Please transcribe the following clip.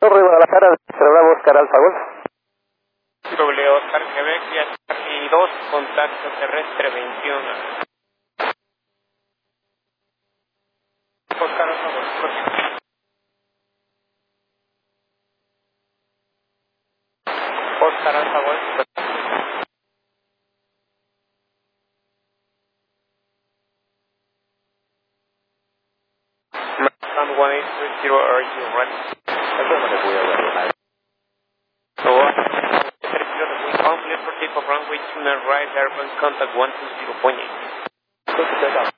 Torre Guadalajara, Bravo Oscar Alfa Golf. W Oscar Quebec y 2, contacto terrestre 21. Oscar Alfa Golf. Oscar Alfa Golf. Macan 1830, are you ready? Affirmative, we are ready. So, complete for takeoff runway 29 right, airplane contact 120.8. Good to take off.